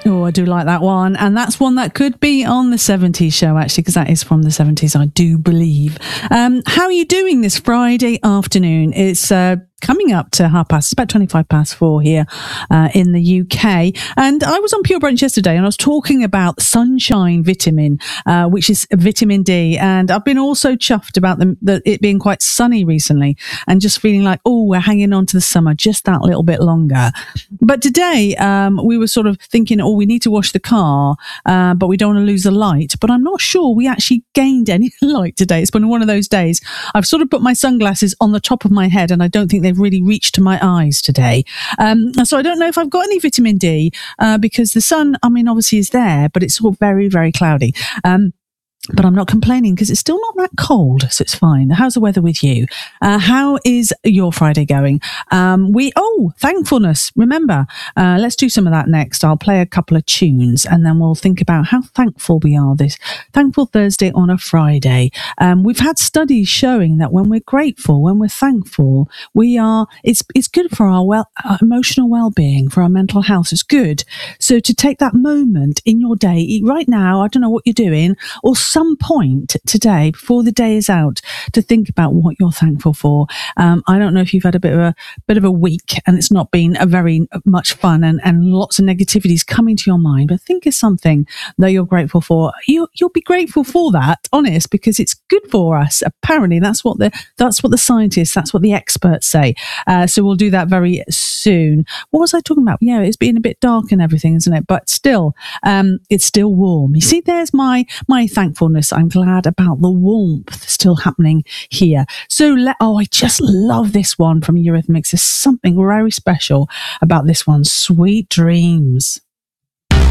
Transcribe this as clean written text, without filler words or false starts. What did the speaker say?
Oh, I do like that one. And that's one that could be on the 70s show, actually, because that is from the 70s, I do believe. How are you doing this Friday afternoon? It's coming up to it's about 25 past 4 here in the UK. And I was on Pure Brunch yesterday and I was talking about sunshine vitamin, which is vitamin D. And I've been also chuffed about it being quite sunny recently and just feeling like, oh, we're hanging on to the summer just that little bit longer. But today we were sort of thinking, oh, we need to wash the car, but we don't want to lose the light. But I'm not sure we actually gained any light today. It's been one of those days. I've sort of put my sunglasses on the top of my head and I don't think they've really reached to my eyes today. So I don't know if I've got any vitamin D because the sun, I mean, obviously is there, but it's all very, very cloudy. But I'm not complaining because it's still not that cold, so it's fine. How's the weather with you? How is your Friday going? Thankfulness. Remember, let's do some of that next. I'll play a couple of tunes and then we'll think about how thankful we are this Thankful Thursday on a Friday. We've had studies showing that when we're grateful, when we're thankful, it's good for our emotional well-being, for our mental health. It's good. So to take that moment in your day, right now, I don't know what you're doing, or some point today before the day is out to think about what you're thankful for. I don't know if you've had a bit of a week and it's not been a very much fun and lots of negativities coming to your mind, but think of something that you're grateful for. You'll be grateful for that, honest, because it's good for us. Apparently that's what the scientists, that's what the experts say. So we'll do that very soon. What was I talking about? Yeah, it's been a bit dark and everything, isn't it? But still, it's still warm. You see, there's my thankfulness. I'm glad about the warmth still happening here. So, I just love this one from Eurythmics. There's something very special about this one. Sweet Dreams.